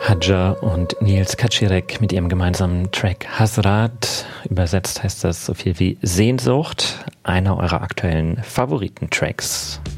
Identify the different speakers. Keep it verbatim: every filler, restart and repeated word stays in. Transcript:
Speaker 1: Hadja und Nils Kaczirek mit ihrem gemeinsamen Track Hasrat. Übersetzt heißt das so viel wie Sehnsucht. Einer eurer aktuellen Favoriten-Tracks.